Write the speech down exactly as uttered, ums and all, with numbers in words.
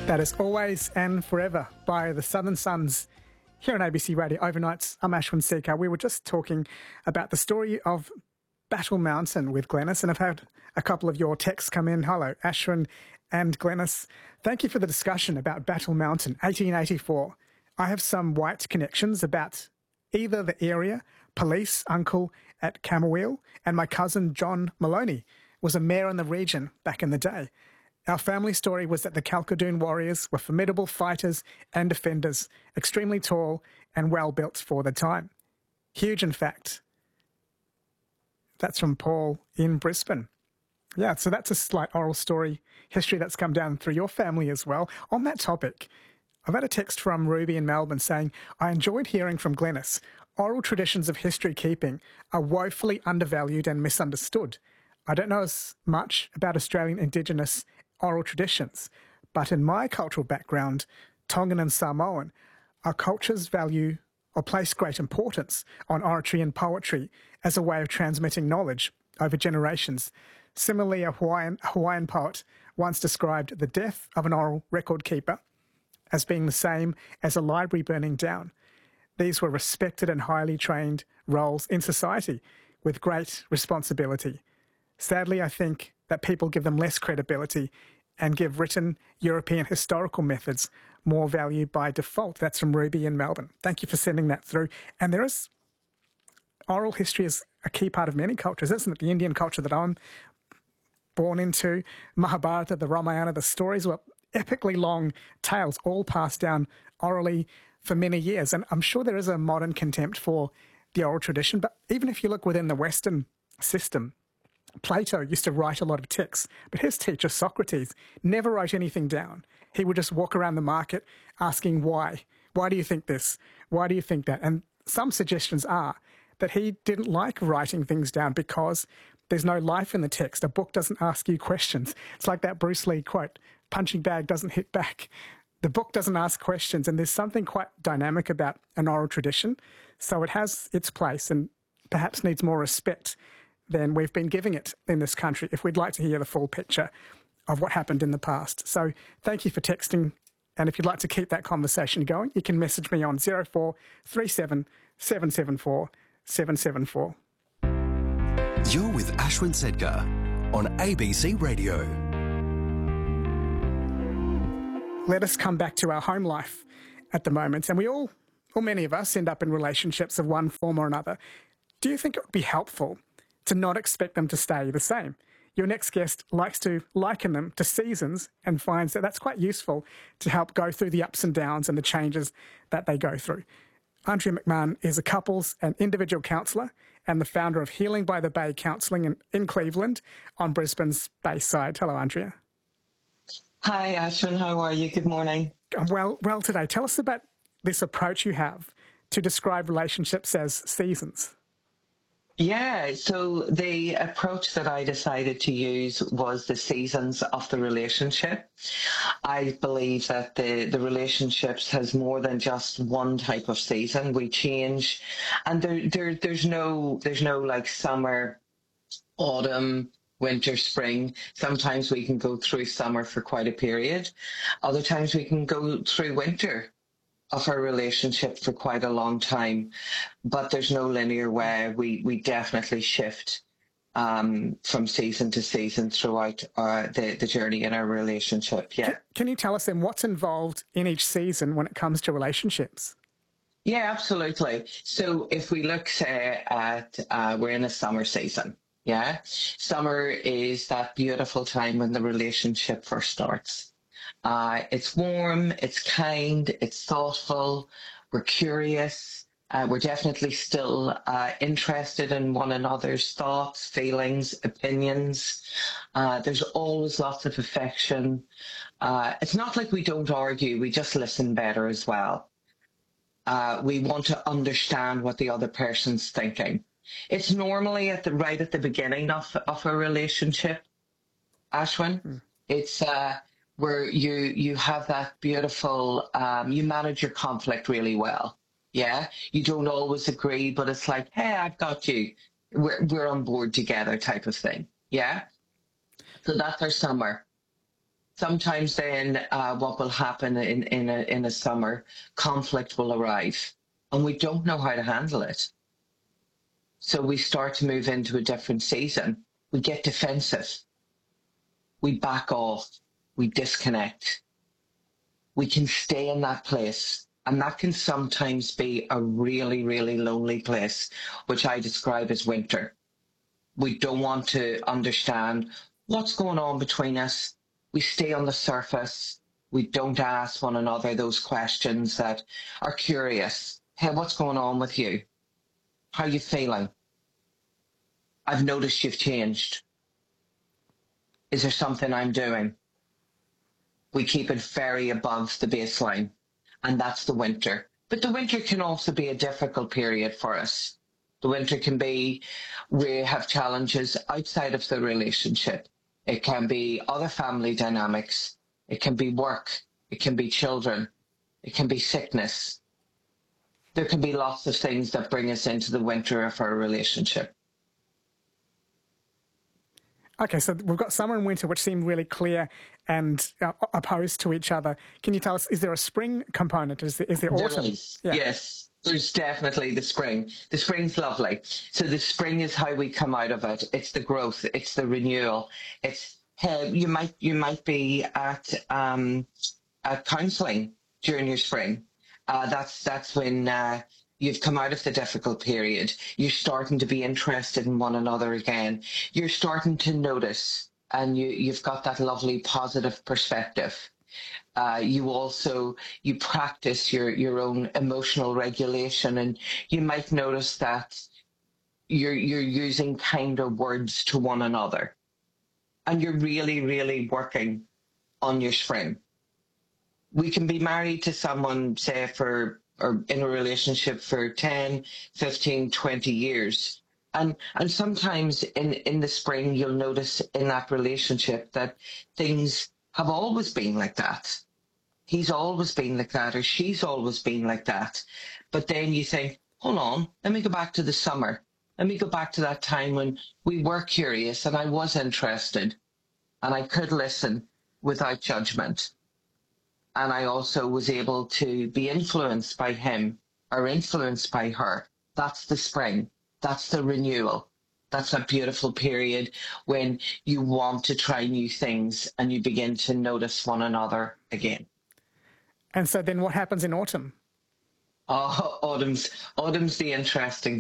That is Always and Forever by the Southern Sons here on A B C Radio Overnights. I'm Ashwin Sekhar. We were just talking about the story of Battle Mountain with Glenys, and I've had a couple of your texts come in. Hello, Ashwin and Glenys. Thank you for the discussion about Battle Mountain, eighteen eighty-four. I have some white connections about either the area, police uncle at Camberwell, and my cousin John Maloney was a mayor in the region back in the day. Our family story was that the Kalkadoon warriors were formidable fighters and defenders, extremely tall and well built for the time. Huge, in fact. That's from Paul in Brisbane. Yeah, so that's a slight oral story history that's come down through your family as well. On that topic, I've had a text from Ruby in Melbourne saying, I enjoyed hearing from Glenys. Oral traditions of history keeping are woefully undervalued and misunderstood. I don't know as much about Australian Indigenous oral traditions, but in my cultural background, Tongan and Samoan, our cultures value or place great importance on oratory and poetry as a way of transmitting knowledge over generations. Similarly, a Hawaiian, Hawaiian poet once described the death of an oral record keeper as being the same as a library burning down. These were respected and highly trained roles in society with great responsibility. Sadly, I think that people give them less credibility and give written European historical methods more value by default. That's from Ruby in Melbourne. Thank you for sending that through. And there is, oral history is a key part of many cultures, isn't it? The Indian culture that I'm born into, Mahabharata, the Ramayana, the stories were epically long tales, all passed down orally for many years. And I'm sure there is a modern contempt for the oral tradition, but even if you look within the Western system, Plato used to write a lot of texts, but his teacher, Socrates, never wrote anything down. He would just walk around the market asking why. Why do you think this? Why do you think that? And some suggestions are that he didn't like writing things down because there's no life in the text. A book doesn't ask you questions. It's like that Bruce Lee quote, punching bag doesn't hit back. The book doesn't ask questions, and there's something quite dynamic about an oral tradition. So it has its place and perhaps needs more respect than we've been giving it in this country if we'd like to hear the full picture of what happened in the past. So thank you for texting, and if you'd like to keep that conversation going, you can message me on zero four three seven seven seven four seven seven four. You're with Ashwin Sekhar on A B C Radio. Let us come back to our home life at the moment, and we all, or many of us, end up in relationships of one form or another. Do you think it would be helpful to not expect them to stay the same? Your next guest likes to liken them to seasons and finds that that's quite useful to help go through the ups and downs and the changes that they go through. Andrea McMahon is a couples and individual counsellor and the founder of Healing by the Bay Counselling in, in Cleveland on Brisbane's Bayside. Hello, Andrea. Hi, Ashwin. How are you? Good morning. I'm well, well today. Tell us about this approach you have to describe relationships as seasons. Yeah, so the approach that I decided to use was the seasons of the relationship. I believe that the, the relationships has more than just one type of season. We change, and there, there there's no there's no like summer, autumn, winter, spring. Sometimes we can go through summer for quite a period. Other times we can go through winter of our relationship for quite a long time, but there's no linear way. We we definitely shift um, from season to season throughout our, the, the journey in our relationship, yeah. Can, can you tell us then what's involved in each season when it comes to relationships? Yeah, absolutely. So if we look, say, at, uh, we're in a summer season, yeah? Summer is that beautiful time when the relationship first starts. Uh, it's warm, it's kind, it's thoughtful, we're curious, uh, we're definitely still uh, interested in one another's thoughts, feelings, opinions. Uh, there's always lots of affection. Uh, it's not like we don't argue, we just listen better as well. Uh, we want to understand what the other person's thinking. It's normally at the right at the beginning of, of a relationship, Ashwin. Mm. It's... Uh, where you you have that beautiful, um, you manage your conflict really well, yeah? You don't always agree, but it's like, hey, I've got you. We're, we're on board together type of thing, yeah? So that's our summer. Sometimes then uh, what will happen in, in, a, in a summer, conflict will arrive and we don't know how to handle it. So we start to move into a different season. We get defensive. We back off. We disconnect. We can stay in that place. And that can sometimes be a really, really lonely place, which I describe as winter. We don't want to understand what's going on between us. We stay on the surface. We don't ask one another those questions that are curious. Hey, what's going on with you? How are you feeling? I've noticed you've changed. Is there something I'm doing? We keep it very above the baseline, and that's the winter. But the winter can also be a difficult period for us. The winter can be, we have challenges outside of the relationship. It can be other family dynamics. It can be work. It can be children. It can be sickness. There can be lots of things that bring us into the winter of our relationship. Okay, so we've got summer and winter, which seem really clear and uh, opposed to each other. Can you tell us, is there a spring component? Is there, is there autumn? There is. Yeah. Yes, there's definitely the spring. The spring's lovely. So the spring is how we come out of it. It's the growth. It's the renewal. It's uh, you might you might be at um, at counselling during your spring. Uh, that's that's when. Uh, You've come out of the difficult period. You're starting to be interested in one another again. You're starting to notice, and you, you've got that lovely positive perspective. Uh, you also, you practice your, your own emotional regulation, and you might notice that you're, you're using kinder words to one another. And you're really, really working on your spring. We can be married to someone, say, for or in a relationship for ten, fifteen, twenty years. And and sometimes in, in the spring, you'll notice in that relationship that things have always been like that. He's always been like that, or she's always been like that. But then you think, hold on, let me go back to the summer. Let me go back to that time when we were curious and I was interested and I could listen without judgment. And I also was able to be influenced by him or influenced by her. That's the spring. That's the renewal. That's a beautiful period when you want to try new things and you begin to notice one another again. And so then what happens in autumn? Oh, autumn's, autumn's the interesting